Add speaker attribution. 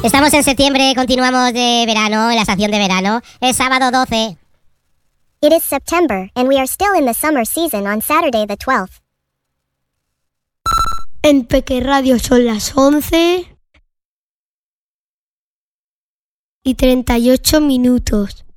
Speaker 1: Estamos en septiembre, continuamos de verano, en la estación de verano. Es sábado 12.
Speaker 2: It is September, and we are still in the summer season on Saturday the 12th.
Speaker 3: En Peque Radio son las 11:38.